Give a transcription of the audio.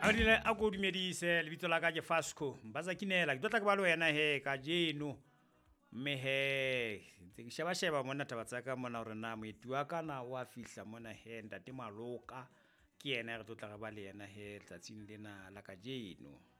Arile a go dumedise lebitso la ka ke Fasco mbaza kinela ke tla ke ba le wena he ka jeno mme he ntse ke sheba mona taba tsa ka mona hore na moeti wa kana wa fihla mona he ntate Maloka ke yena re tla ga ba le yena he tsatsing lena la ka jeno.